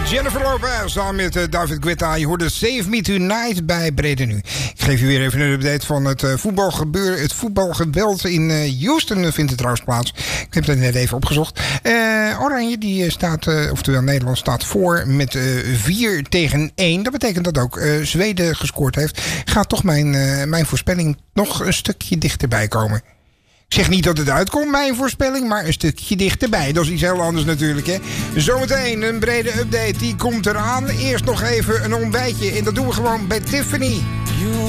Jennifer Lopez samen met David Guetta. Je hoorde Save Me Tonight bij Brede Nu. Ik geef je weer even een update van het voetbalgebeuren. Het voetbalgeweld in Houston vindt het trouwens plaats. Ik heb het net even opgezocht. Oranje die staat, oftewel Nederland staat voor met 4-1. Dat betekent dat ook Zweden gescoord heeft. Gaat toch mijn voorspelling nog een stukje dichterbij komen. Ik zeg niet dat het uitkomt, mijn voorspelling, maar een stukje dichterbij. Dat is iets heel anders natuurlijk, hè. Zometeen een brede update, die komt eraan. Eerst nog even een ontbijtje en dat doen we gewoon bij Tiffany.